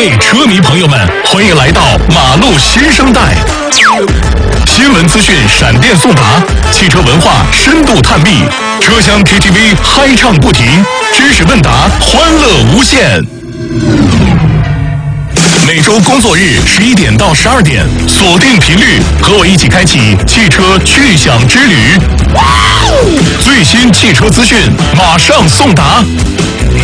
位车迷朋友们，欢迎来到马路新生代。新闻资讯闪电送达，汽车文化深度探秘，车厢 KTV 嗨唱不停，知识问答欢乐无限。每周工作日11点到12点，锁定频率，和我一起开启汽车趣享之旅。最新汽车资讯马上送达。